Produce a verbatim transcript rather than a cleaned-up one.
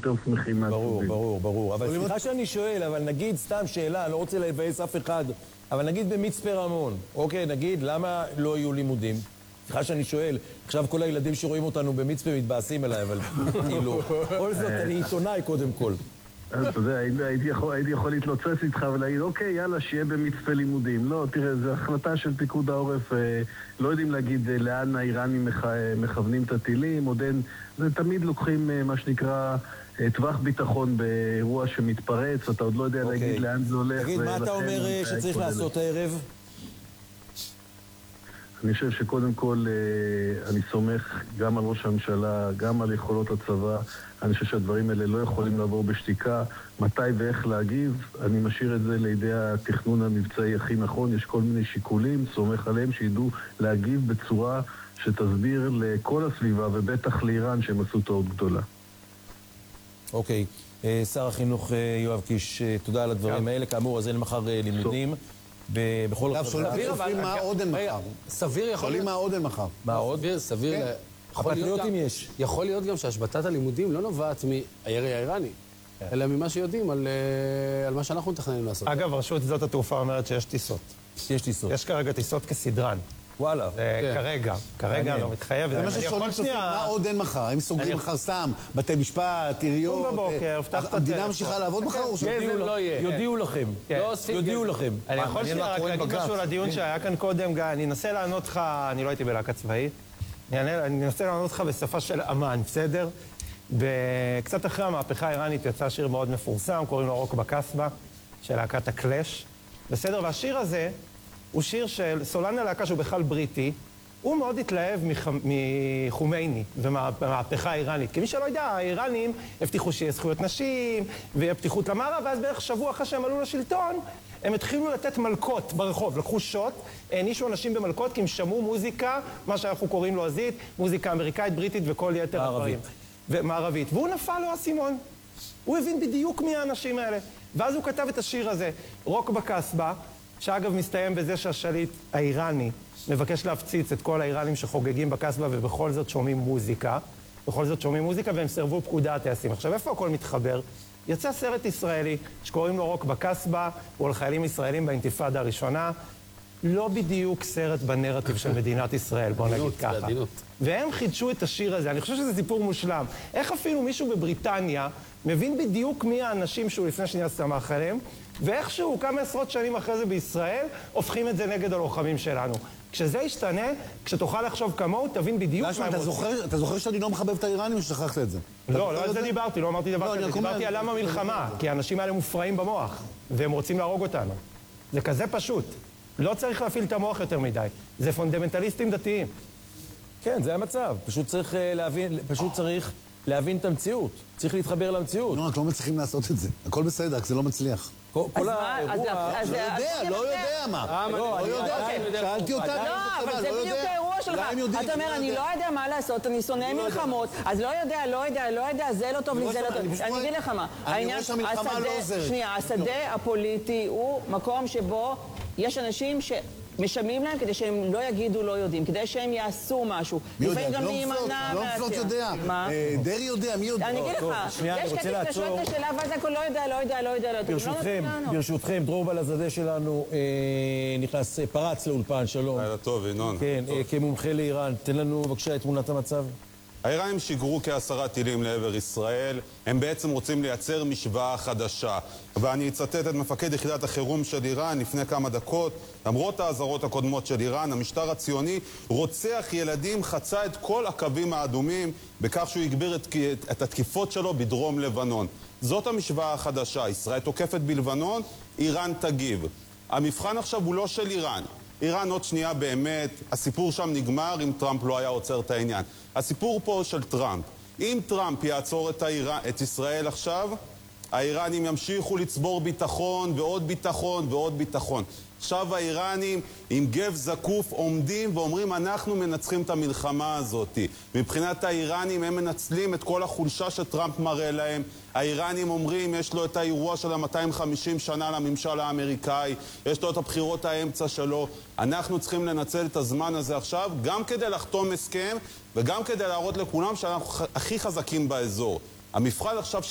יותר שמחים מהסובים. ברור, ברור, ברור. אבל סליחה שאני שואל, אבל נגיד סתם שאלה, אני לא רוצה לבאס אף אחד, אבל נגיד במצפה רמון, אוקיי, נגיד, למה לא יהיו לימודים? סליחה שאני שואל, עכשיו כל הילדים שרואים אותנו במצפה מתבאסים אליי, אבל כאילו, כל זאת, אני עיתונאי קודם כל. אתה יודע, הייתי יכול, הייתי יכול להתלוצץ איתך ולהגיד, אוקיי, יאללה, שיהיה במצפה לימודים. לא, תראה, זו החלטה של פיקוד העורף, אה, לא יודעים להגיד אה, לאן האיראנים מח, אה, מכוונים את הטילים, עוד אין, זה תמיד לוקחים אה, מה שנקרא אה, טווח ביטחון באירוע שמתפרץ, אתה עוד לא יודע אוקיי. להגיד לאן זה הולך. תגיד, מה אתה אומר אה, שצריך לעשות הערב? אני חושב שקודם כל אני סומך גם על ראש הממשלה, גם על יכולות הצבא. אני חושב שהדברים האלה לא יכולים לעבור בשתיקה. מתי ואיך להגיב, אני משאיר את זה לידי התכנון המבצעי הכי נכון. יש כל מיני שיקולים, סומך עליהם שידעו להגיב בצורה שתסביר לכל הסביבה ובטח לאיראן שהם עשו טעות גדולה. אוקיי, שר החינוך יואב קיש, תודה על הדברים האלה. כאמור, אז אין מחר לימודים. בכל אגב, שואלים מה עוד אין מחר. סביר יכול להיות... מה עוד אין מחר. מה עוד? סביר, סביר. הפטריוטים יש. יכול להיות גם שהשבתת הלימודים לא נובעת מהירי האיראני, אלא ממה שיודעים על מה שאנחנו מתכננים לעשות. אגב, רשות שדות התעופה אומרת שיש טיסות. יש טיסות. יש כרגע טיסות כסדרן. וואלה. כרגע, כרגע לא מתחייב. זה מה ששואלים צופים, מה עוד אין מחר? הם סוגרים מחר סתם, בתי משפט, עיריות, המדינה ממשיכה לעבוד מחר? יודיעו לכם. יודיעו לכם. אני יכול שנייה רק להגיד משהו לדיון שהיה כאן קודם, גיא, אני אנסה לענות לך, אני לא הייתי בלהקה צבאית, אני אנסה לענות לך בשפה של אמן, בסדר? קצת אחרי המהפכה האיראנית יצא שיר מאוד מפורסם, קוראים לו רוק בקסבה, של להקת הקלאש, בסדר? והשיר הזה הוא שיר של סולן הלהקה שהוא בכלל בריטי, הוא מאוד התלהב מחומייני ומהמהפכה האיראנית. כי מי שלא יודע, האיראנים הבטיחו שיהיה זכויות נשים ויהיה פתיחות למערב, ואז בערך שבוע אחרי שהם עלו לשלטון, הם התחילו לתת מלכות ברחוב, לקחו שוט, הענישו אנשים במלכות כי הם שמעו מוזיקה, מה שאנחנו קוראים לועזית, מוזיקה אמריקאית, בריטית וכל יתר הדברים. ומערבית. והוא נפל לו הסימון. הוא הבין בדיוק מי האנשים האלה. ואז הוא כתב את השיר הזה, רוק בקסבה, שאגב מסתיים בזה שהשליט האיראני מבקש להפציץ את כל האיראנים שחוגגים בקסבה ובכל זאת שומעים מוזיקה. בכל זאת שומעים מוזיקה והם סרבו פקודה הטייסים. עכשיו, איפה הכל מתחבר? יצא סרט ישראלי שקוראים לו רוק בקסבה, הוא על חיילים ישראלים באינתיפאדה הראשונה. לא בדיוק סרט בנרטיב של מדינת ישראל, בוא נגיד ככה. והם חידשו את השיר הזה, אני חושב שזה סיפור מושלם. איך אפילו מישהו בבריטניה מבין בדיוק מי האנשים שהוא לפני שנייה סמך עליהם, ואיכשהו כמה עשרות שנים אחרי זה בישראל, הופכים את זה נגד הלוחמים שלנו. כשזה ישתנה, כשתוכל לחשוב כמוהו, תבין בדיוק מה הם רוצים. אתה זוכר שאני לא מחבב את האיראנים או ששכחת את זה? לא, לא על זה דיברתי, לא אמרתי דבר כזה. דיברתי על למה מלחמה, כי האנשים האלה מופרעים במוח, והם רוצים להרוג אותנו. זה כזה פשוט. לא צריך להפעיל את המוח יותר מדי. זה פונדמנטליסטים דתיים. כן, זה המצב. פשוט צריך להבין, פשוט צריך להבין את המציאות. צריך להתחבר למציאות. לא, רק לא מצליחים לעשות את זה. הכל בסדר, רק זה לא מצליח. כל האירוע... לא יודע, לא יודע מה. לא יודע, שאלתי אותה. לא, אבל זה בדיוק האירוע שלך. אתה אומר, אני לא יודע מה לעשות, אני שונא מלחמות, אז לא יודע, לא יודע, לא יודע, זה לא טוב לי, זה לא טוב. אני אגיד לך מה. אני רואה שהמלחמה לא עוזרת. שנייה, השדה הפוליטי הוא מקום שבו יש אנשים ש... משלמים להם כדי שהם לא יגידו לא יודעים, כדי שהם יעשו משהו. מי יודע? גלומפלוט יודע. מה? דרי יודע, מי יודע? אני אגיד לך, יש כתב לשאול את השאלה, ואז הכל לא יודע, לא יודע, לא יודע, לא יודע. ברשותכם, ברשותכם, דרור בלזדה שלנו נכנס, פרץ לאולפן, שלום. לילה טוב, ינון. כן, כמומחה לאיראן. תן לנו בבקשה את תמונת המצב. האיראנים שיגרו כעשרה טילים לעבר ישראל, הם בעצם רוצים לייצר משוואה חדשה. ואני אצטט את מפקד יחידת החירום של איראן לפני כמה דקות. למרות האזהרות הקודמות של איראן, המשטר הציוני רוצח ילדים, חצה את כל הקווים האדומים בכך שהוא יגביר את, את התקיפות שלו בדרום לבנון. זאת המשוואה החדשה. ישראל תוקפת בלבנון, איראן תגיב. המבחן עכשיו הוא לא של איראן. איראן עוד שנייה באמת, הסיפור שם נגמר אם טראמפ לא היה עוצר את העניין. הסיפור פה של טראמפ. אם טראמפ יעצור את, האיראן, את ישראל עכשיו, האיראנים ימשיכו לצבור ביטחון ועוד ביטחון ועוד ביטחון. עכשיו האיראנים עם גב זקוף עומדים ואומרים אנחנו מנצחים את המלחמה הזאת. מבחינת האיראנים הם מנצלים את כל החולשה שטראמפ מראה להם. האיראנים אומרים יש לו את האירוע של ה-מאתיים וחמישים שנה לממשל האמריקאי, יש לו את הבחירות האמצע שלו. אנחנו צריכים לנצל את הזמן הזה עכשיו גם כדי לחתום הסכם וגם כדי להראות לכולם שאנחנו הכי חזקים באזור. המבחן עכשיו